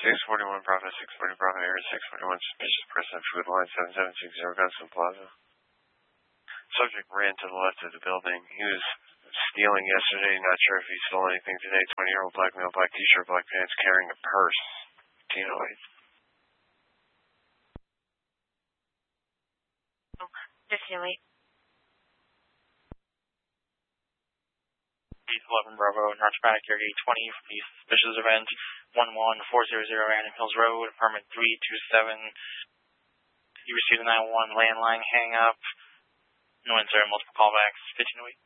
641 Bravo, 640 Bravo, Air 641, suspicious person at food line 7760 Gunson Plaza. Subject ran to the left of the building. He was stealing yesterday, not sure if he stole anything today. 20-year-old black male, black t-shirt, black pants, carrying a purse. 1508. 11 Bravo, North Traumatic Area 820 for the suspicious event 11400 Random Hills Road, apartment 327. You received a 911 landline hang up. No answer, multiple callbacks, 1508.